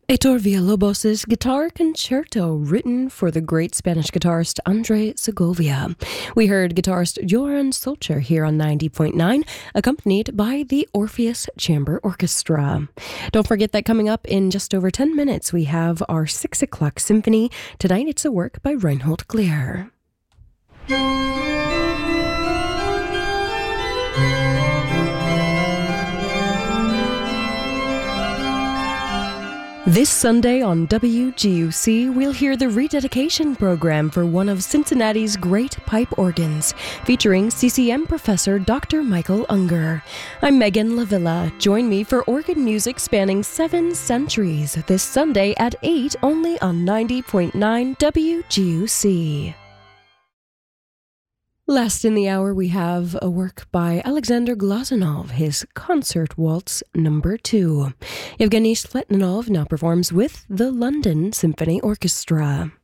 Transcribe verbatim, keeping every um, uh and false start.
Heitor Villalobos' Guitar Concerto, written for the great Spanish guitarist Andre Segovia. We heard guitarist Joran Solcher here on ninety point nine, accompanied by the Orpheus Chamber Orchestra. Don't forget that coming up in just over ten minutes, we have our six o'clock symphony. Tonight, it's a work by Reinhold Glier. This Sunday on W G U C, we'll hear the rededication program for one of Cincinnati's great pipe organs, featuring C C M professor Doctor Michael Unger. I'm Megan Lavilla. Join me for organ music spanning seven centuries this Sunday at eight, only on ninety point nine W G U C. Last in the hour, we have a work by Alexander Glazunov, his Concert Waltz number two. Evgeny Sletninov now performs with the London Symphony Orchestra.